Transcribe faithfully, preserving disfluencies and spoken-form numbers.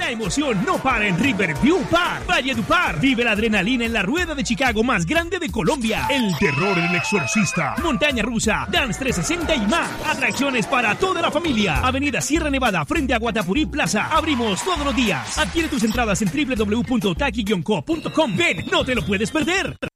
La emoción no para en Riverview Park. Valledupar. Vive la adrenalina en la rueda de Chicago más grande de Colombia. El terror del exorcista. Montaña rusa, Dance trescientos sesenta y más. Atracciones para toda la familia. Avenida Sierra Nevada, frente a Guatapurí Plaza. Abrimos todos los días. Adquiere tus entradas en doble u doble u doble u punto taki guion co punto com. Ven, no te lo puedes perder.